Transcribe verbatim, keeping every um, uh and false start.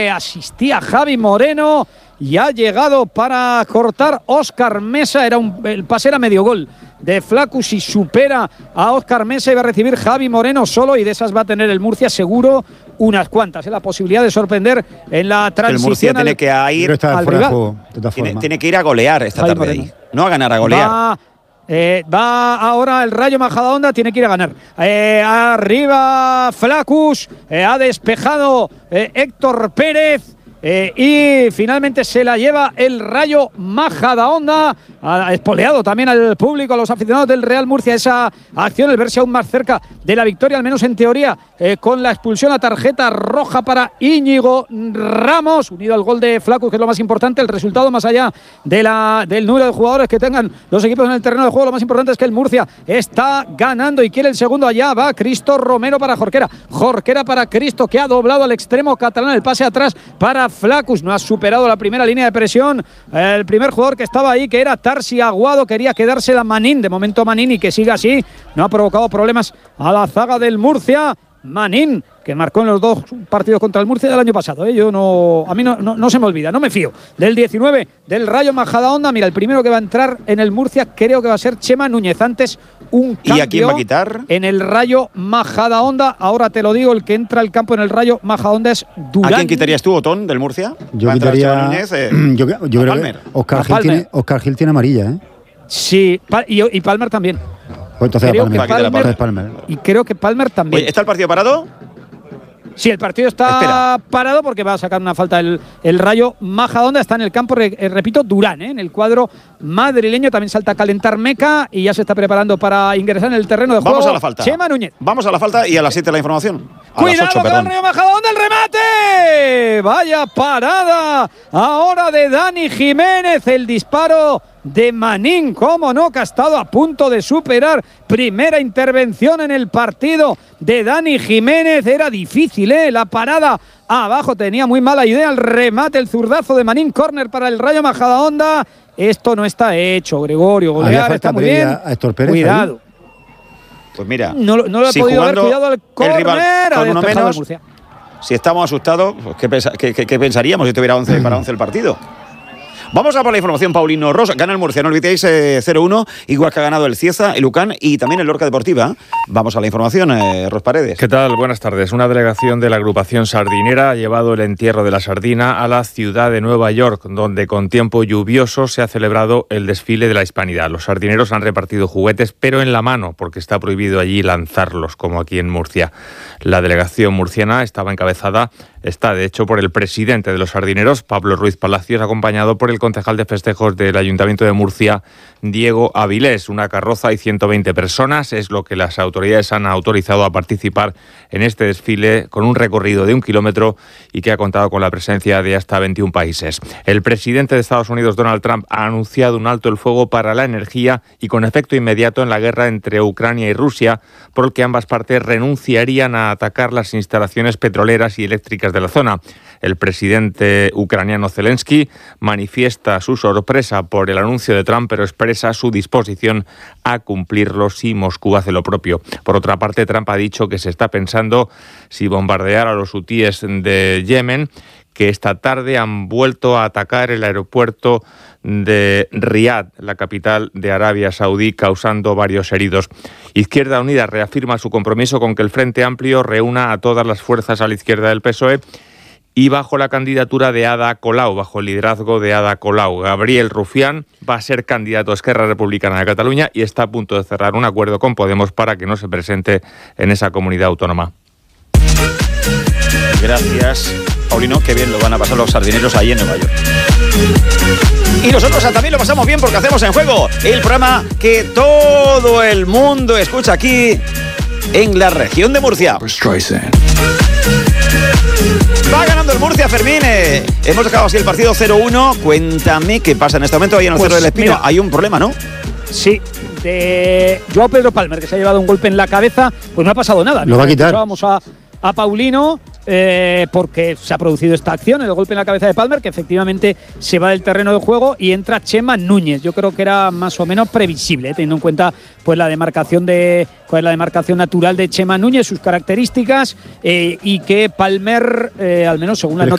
le asistía Javi Moreno y ha llegado para cortar Óscar Mesa. Era un, el pase era medio gol de Flaccus y supera a Óscar Mesa y va a recibir Javi Moreno solo, y de esas va a tener el Murcia seguro unas cuantas. Es la posibilidad de sorprender en la transición. El Murcia al, tiene que ir al rival. Juego, tiene, tiene que ir a golear esta Javi tarde Moreno. Ahí. No a ganar, a golear. Va, eh, va ahora el Rayo Majadahonda, tiene que ir a ganar. Eh, arriba Flaccus, eh, ha despejado eh, Héctor Pérez. Eh, y finalmente se la lleva el Rayo Majadahonda. Ha espoleado también al público, a los aficionados del Real Murcia, esa acción, el verse aún más cerca de la victoria, al menos en teoría, eh, con la expulsión, la tarjeta roja para Íñigo Ramos, unido al gol de Flaccus, que es lo más importante. El resultado, más allá de la, del número de jugadores que tengan los equipos en el terreno de juego, lo más importante es que el Murcia está ganando y quiere el segundo. Allá va Cristo Romero para Jorquera, Jorquera para Cristo, que ha doblado al extremo catalán, el pase atrás para Flaccus. No ha superado la primera línea de presión el primer jugador que estaba ahí, que era Tarsi Aguado. Quería quedarse la Manín, de momento Manín, y que siga así. No ha provocado problemas a la zaga del Murcia. Manín, que marcó en los dos partidos contra el Murcia del año pasado, ¿eh? Yo no, a mí no, no, no se me olvida, no me fío del diecinueve del Rayo Majadahonda. Mira, el primero que va a entrar en el Murcia creo que va a ser Chema Núñez. Antes un cambio. ¿Y a quién va a quitar? En el Rayo Majadahonda. Ahora te lo digo, el que entra al campo en el Rayo Majadahonda es Durán. ¿A quién quitarías tú, Otón, del Murcia? Yo quitaría Núñez, eh, yo, yo creo Palmer. que Óscar Gil, tiene, Óscar Gil tiene amarilla, ¿eh? Sí, y, y Palmer también. Pues entonces creo Palmer. Que Palmer, Palmer. Y creo que Palmer también. Oye, ¿está el partido parado? Sí, el partido está Espera. parado porque va a sacar una falta el, el Rayo Majadahonda. Está en el campo, re, eh, repito, Durán, ¿eh? En el cuadro madrileño. También salta a calentar Meca y ya se está preparando para ingresar en el terreno de juego. Vamos a la falta. Chema Núñez. Vamos a la falta y a las siete la información. A Cuidado las ocho, con el Rayo Majadahonda, el remate. Vaya parada ahora de Dani Jiménez. El disparo de Manín, cómo no, que ha estado a punto de superar. Primera intervención en el partido de Dani Jiménez. Era difícil, ¿eh? La parada abajo, tenía muy mala idea. El remate, el zurdazo de Manín, córner para el Rayo Majadahonda. Esto no está hecho, Gregorio. Golear está muy bien. A Héctor Pérez, cuidado. Ahí. Pues mira, no, no lo he si podido ver, cuidado al córner. Con uno menos, si estamos asustados, pues ¿qué, pensa, qué, qué, qué pensaríamos si tuviera once para once el partido? Vamos a por la información, Paulino Rosa. Gana el Murcia, no olvidéis, eh, cero uno, igual que ha ganado el Cieza, el Ucán y también el Lorca Deportiva. Vamos a la información, eh, Ros Paredes. ¿Qué tal? Buenas tardes. Una delegación de la agrupación sardinera ha llevado el entierro de la sardina a la ciudad de Nueva York, donde con tiempo lluvioso se ha celebrado el desfile de la Hispanidad. Los sardineros han repartido juguetes, pero en la mano, porque está prohibido allí lanzarlos, como aquí en Murcia. La delegación murciana estaba encabezada, está de hecho por el presidente de los sardineros, Pablo Ruiz Palacios, acompañado por el concejal de festejos del Ayuntamiento de Murcia, Diego Avilés. Una carroza y ciento veinte personas es lo que las autoridades han autorizado a participar en este desfile, con un recorrido de un kilómetro y que ha contado con la presencia de hasta veintiún países. El presidente de Estados Unidos, Donald Trump, ha anunciado un alto el fuego para la energía y con efecto inmediato en la guerra entre Ucrania y Rusia, por el que ambas partes renunciarían a atacar las instalaciones petroleras y eléctricas de la zona. El presidente ucraniano Zelensky manifiesta su sorpresa por el anuncio de Trump, pero expresa su disposición a cumplirlo si Moscú hace lo propio. Por otra parte, Trump ha dicho que se está pensando si bombardear a los hutíes de Yemen, que esta tarde han vuelto a atacar el aeropuerto de Riad, la capital de Arabia Saudí, causando varios heridos. Izquierda Unida reafirma su compromiso con que el Frente Amplio reúna a todas las fuerzas a la izquierda del P S O E y bajo la candidatura de Ada Colau, bajo el liderazgo de Ada Colau. Gabriel Rufián va a ser candidato a Esquerra Republicana de Cataluña y está a punto de cerrar un acuerdo con Podemos para que no se presente en esa comunidad autónoma. Gracias, Paulino, qué bien lo van a pasar los sardineros ahí en Nueva York. Y nosotros también lo pasamos bien porque hacemos En Juego, el programa que todo el mundo escucha aquí en la región de Murcia. Va ganando el Murcia, Fermín. Eh, hemos dejado así el partido cero uno. Cuéntame qué pasa en este momento ahí en el pues, Cerro del Espino. Mira, hay un problema, ¿no? Sí, de Joao Pedro Palmer, que se ha llevado un golpe en la cabeza, pues no ha pasado nada. Lo va a quitar. Vamos a, a Paulino, eh, porque se ha producido esta acción, el golpe en la cabeza de Palmer, que efectivamente se va del terreno de juego y entra Chema Núñez. Yo creo que era más o menos previsible, eh, teniendo en cuenta pues la demarcación de cuál es la demarcación natural de Chema Núñez, sus características, eh, y que Palmer, eh, al menos según la